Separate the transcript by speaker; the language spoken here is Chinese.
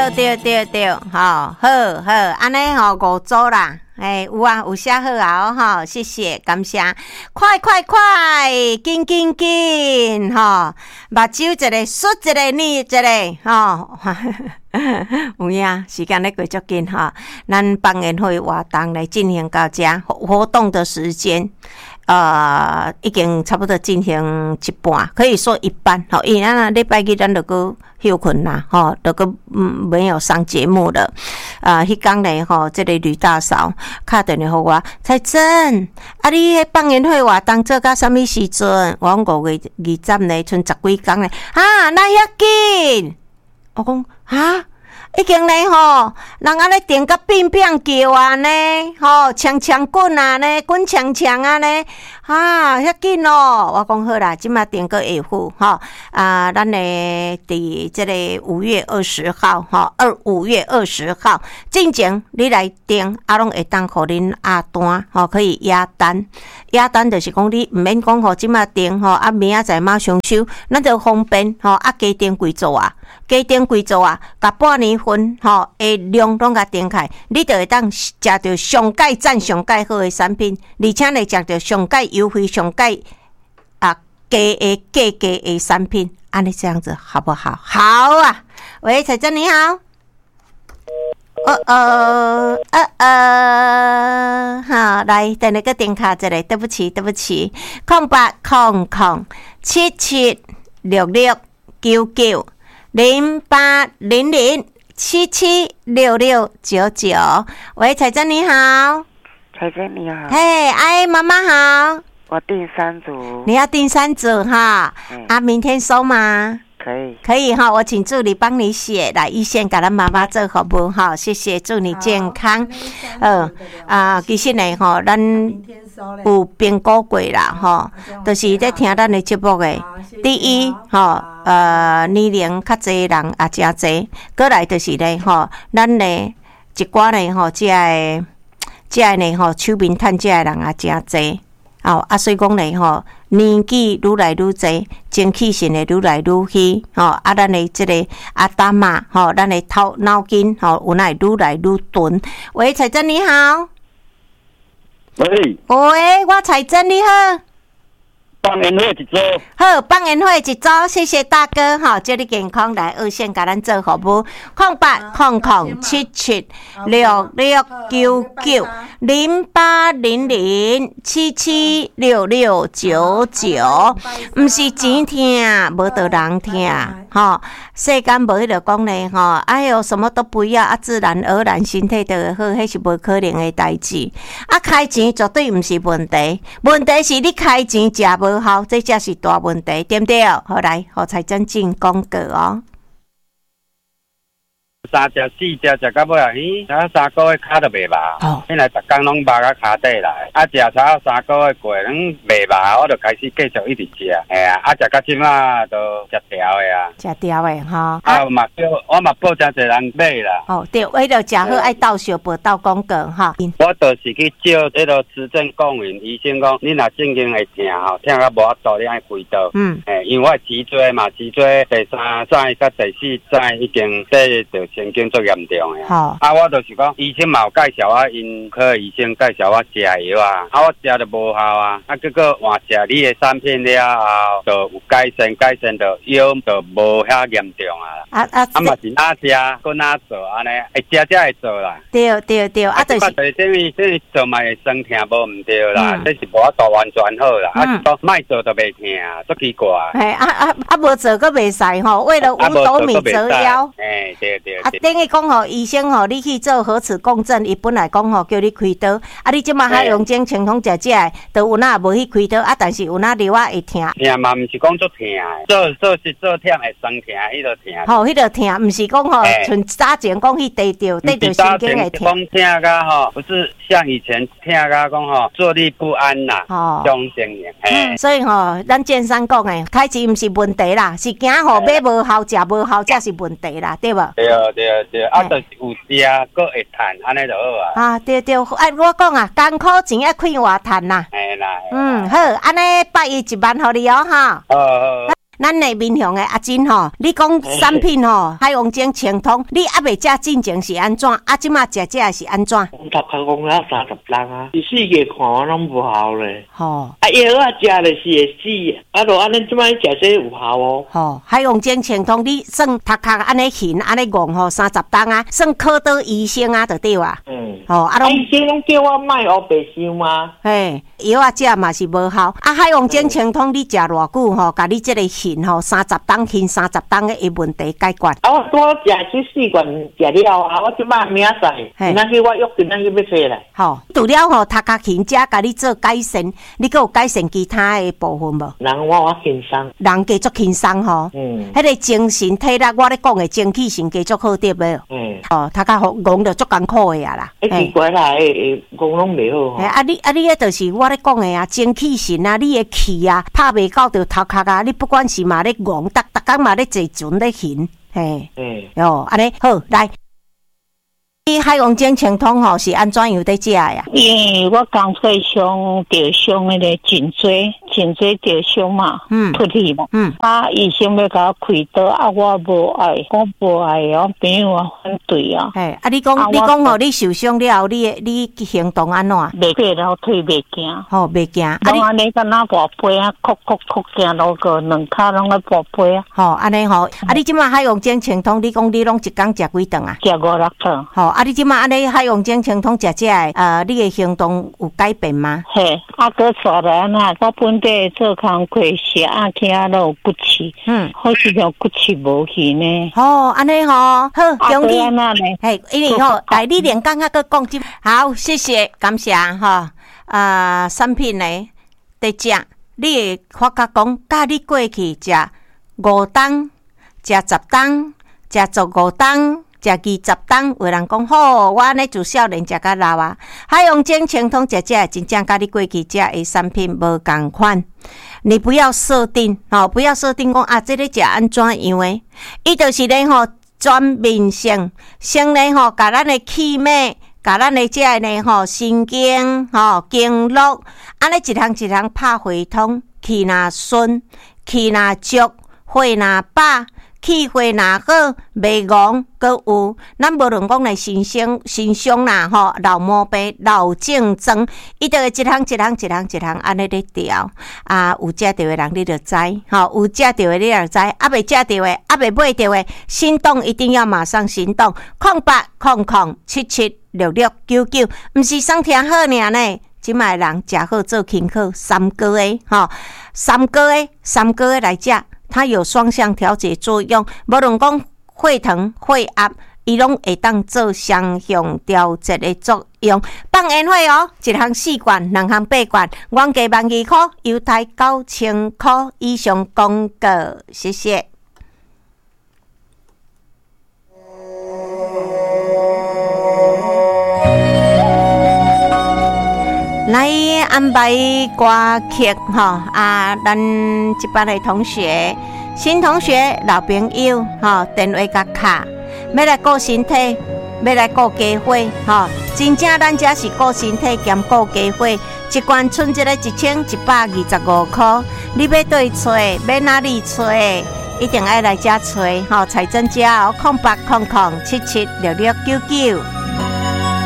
Speaker 1: 对，吼，好，安尼吼5组啦，有啊，有写好啊，吼，谢谢，感谢，快，紧，吼，目睭一个，捽一个，捏一个，吼，有影，时间咧过足紧哈，咱帮研会活动来进行到这活动的时间。已经差不多进行一半，可以说一半。好，因为咱礼拜日咱就搁休困啦，吼，就搁没有上节目了。迄天咧，吼，这个吕大嫂打电话给我，彩珍，你迄放烟火活动做到什么时阵？我讲5月20咧，剩10几天咧，那遐紧？我讲已经咧吼，人安尼定甲乒乒叫啊呢，吼，枪滚啊呢，滚枪啊呢，遐紧哦！我讲好啦，即马定个下户吼，咱咧伫即个5月20号吼，5月20号进前你来订，拢会当互恁下单吼，可以压单，就是讲你毋免讲吼，即马订吼，明仔载马上收，咱就方便吼，加订几组啊？甲半年份吼，量拢甲订开，你就会当食到上界赞、上界好的产品，而且咧食到上界优惠、上界价的产品，安尼这样子好不好？好啊！喂，彩珍你好。好，来，等那个电卡这里，对不起，0800776699。0800776699，喂，彩珍你好，
Speaker 2: 彩珍你好，
Speaker 1: 妈妈好，
Speaker 2: 我订3组，
Speaker 1: 你要订3组哈，明天收吗？可以哈，我请助理帮你写，来一线给咱妈妈做服务哈，谢谢，祝你健康。其实呢吼，咱有评估过啦吼，就是在听咱的节目的。第一吼，年龄较济人也真济，过来就是咧吼，咱咧一寡咧吼，这个呢吼，手面趁这的人也真济。所以讲咧吼，年纪愈来愈济，精气神会愈来愈虚，咱的这个大妈吼，咱的脑筋吼，有哪愈来愈钝。喂，彩珍你好。喂，我彩珍你好。
Speaker 3: 放烟火一组，
Speaker 1: 好，放烟火一组，谢谢大哥哈，祝你健康来二线甲咱做服务，0800776699，毋是钱听，无得人听，吼，世间无迄个讲咧吼，哎哟，什么都不要，自然而然身体就会好，迄是无可能的代志。开钱绝对毋是问题，问题是你开钱食无好，这才是大问题，对不对？好，来，互彩珍进广告哦。
Speaker 3: 3只4只食到尾啊，3个月骹都袂麻。现在逐工拢麻到骹底来，食差3个月过，袂麻，我就开始继续一直食。食到即马都食条的啊。食
Speaker 1: 条的吼。
Speaker 3: 我嘛报真侪人买啦。
Speaker 1: 对，为了食好爱到小报到广告哈。
Speaker 3: 我就是去照迄个持证讲明，医生讲你若正经会疼吼，疼到无法度，你爱开刀。因为我脊椎嘛，脊椎第3指甲第4指已经就神经足严重的。我就是讲，医生嘛有介绍我，因科医生介绍我食药啊，我食就无效啊，结果换食你的产品了后，就有改善就腰就无遐严重啊。嘛是哪食，搁哪做安尼，会食才会做啦。
Speaker 1: 对，就是
Speaker 3: 等于做嘛会酸疼无毋对啦，这是无法度完全好啦。讲卖做就袂疼，足奇怪。
Speaker 1: 无做搁袂使吼，为了五斗米折腰。
Speaker 3: 对。
Speaker 1: 等于讲吼，医生吼，你去做核磁共振，伊本来讲吼叫你开刀，你即马还用种清风食，都有哪无去开刀，但是有哪药啊会疼。
Speaker 3: 疼嘛，毋是讲足疼的，做忝会酸疼，迄个疼。
Speaker 1: 迄个疼，毋是讲吼，像早前讲去地着神经会疼。
Speaker 3: 讲疼甲吼，不是像以前疼甲讲吼，坐立不安啦，种情形。
Speaker 1: 所以吼，咱建商讲诶，开钱毋是问题啦，是惊吼买无效、食无效才是问题啦，对无？
Speaker 3: 对，就是有食，搁会趁，安尼就好啊。
Speaker 1: 对，我讲啊，艰苦钱要开活趁啦。
Speaker 3: 啦。
Speaker 1: 好，安尼8月1万互你哦，哈。 咱的民雄的阿珍吼，你讲产品吼，海王精清通，你还未食进前是安怎？即马食是安怎？
Speaker 4: 我头壳讲了30人啊，第4个看我拢无效咧。
Speaker 1: 吼，
Speaker 4: 药啊食就是会死，就安尼即摆食这有效哦。
Speaker 1: 吼，海王精清通，你算头壳安尼痕安尼戆吼30担啊，算考到医生啊，就对啊。吼，
Speaker 4: 医生拢叫我买黑白箱吗？
Speaker 1: 嘿，药啊食嘛是无效。海王精清通，你食偌久吼，甲你即个痕吼30担痕30担的问题解决。
Speaker 4: 我多食这4罐食了啊，我即摆明仔载，今仔日我约今仔日要飞来。吼，
Speaker 1: 除了吼头壳痕遮甲你做改善，你佫有改善其他的部分无？
Speaker 4: 人我轻松，
Speaker 1: 人加足轻松吼。迄个精神体力，我咧讲的精气神加足好对无？头壳戆着足艰苦的啊啦。
Speaker 4: 奇怪啦，戆拢袂好吼。
Speaker 1: 你迄就是我咧讲的啊，精气神啊，你的气啊，拍袂到着头壳啊，你不管是嘛咧戆，逐工嘛咧坐船咧行，嘿，哟，安尼好来。海王精清通吼是安怎样在食呀？
Speaker 5: 因为我工作上着伤迄个颈椎着伤嘛，脱去嘛，医生要甲我开刀啊，我无爱，我朋友啊反对啊。
Speaker 1: 嘿，你讲吼，你受伤了后，你行动安怎？
Speaker 5: 袂过了腿袂行，
Speaker 1: 吼袂行。
Speaker 5: 拢安尼敢若跋背啊，哭行路个，两骹拢咧跋背啊。
Speaker 1: 吼，安尼吼，你即马海王精清通，你讲你拢一工食几顿啊？
Speaker 5: 食5-6顿。
Speaker 1: 吼，你即马安尼海王精清通食的，你的行动有改变吗？
Speaker 5: 嘿，搁出来呐，我本地做工课写起啊，都有骨刺，好似条骨刺无去呢。
Speaker 1: 吼，安尼吼，好，
Speaker 5: 恭喜。
Speaker 1: 嘿，因为吼，来你连讲个讲即，好，谢谢，感谢吼。产品呢，在食，你会发觉讲，甲你过去食5担，食10担，食15担。食20担，有人讲好，我安尼自少年食到老啊。海王精清通食真正甲你过去食的产品无共款。你不要设定，不要设定讲这个食安怎样诶？伊就是咧全面性，先咧甲咱的气脉，甲咱的这呢神经经络，安尼一项一项拍回通，气若顺，气若足，血若饱。气血若好，袂戆，阁有咱无论讲来身伤啦，老毛病、老症状，伊就会一项安尼咧调。有食着的人你就知，有食着的你就知，未食着的，未买着的，行动一定要马上行动。0800776699，毋是爽听好尔呢。即卖人食好做轻好，3个月，3个月来食。它有双向调节作用，无论讲血糖、血压，伊拢会当做双向调节的作用。放烟火哦，一项4罐，2项8罐，原价12块，优待9000块以上广告，谢谢。来安排歌曲咱一班的同学、新同学、老朋友电话甲卡，要来顾身体，要来顾家伙真正咱这是顾身体兼顾家伙，一罐剩一个1125块，你要对找，要哪里找？一定要来这找财政家0800776699。